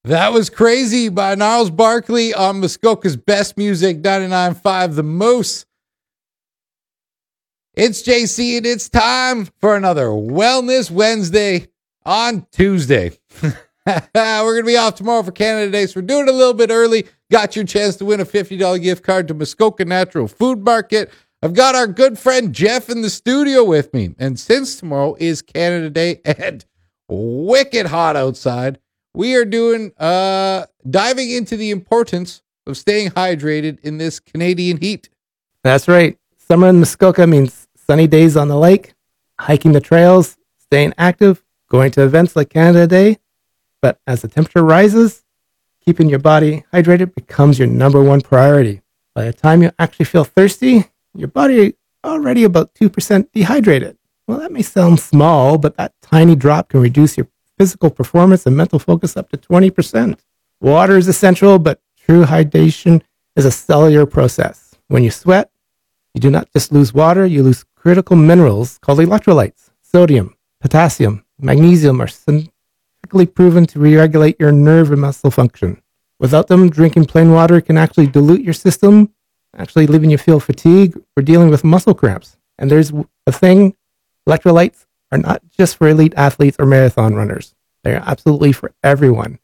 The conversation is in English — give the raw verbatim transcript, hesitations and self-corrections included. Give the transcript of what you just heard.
That was Crazy by Gnarls Barkley on Muskoka's Best Music ninety-nine point five The Moose. It's J C and it's time for another Wellness Wednesday on Tuesday. We're going to be off tomorrow for Canada Day, so we're doing it a little bit early. Got your chance to win a fifty dollars gift card to Muskoka Natural Food Market. I've got our good friend Jeff in the studio with me. And since tomorrow is Canada Day and wicked hot outside, we are doing, uh, diving into the importance of staying hydrated in this Canadian heat. That's right. Summer in Muskoka means sunny days on the lake, hiking the trails, staying active, going to events like Canada Day. But as the temperature rises, keeping your body hydrated becomes your number one priority. By the time you actually feel thirsty, your body already about two percent dehydrated. Well, that may sound small, but that tiny drop can reduce your physical performance and mental focus up to twenty percent. Water is essential, but true hydration is a cellular process. When you sweat, you do not just lose water, you lose critical minerals called electrolytes. Sodium, potassium, magnesium are scientifically proven to re-regulate your nerve and muscle function. Without them, drinking plain water can actually dilute your system, actually leaving you feel fatigue or dealing with muscle cramps. And there's a thing, electrolytes are not just for elite athletes or marathon runners. They're absolutely for everyone.